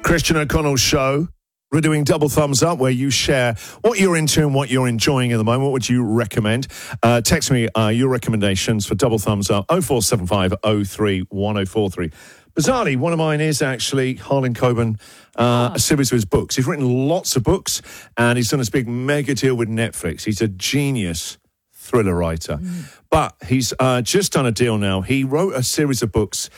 Christian O'Connell's show. We're doing Double Thumbs Up, where you share what you're into and what you're enjoying at the moment. What would you recommend? Text me your recommendations for Double Thumbs Up, 0475 03 1043. Bizarrely, one of mine is actually Harlan Coben, a series of his books. He's written lots of books, and he's done this big mega deal with Netflix. He's a genius thriller writer. But he's just done a deal now. He wrote a series of books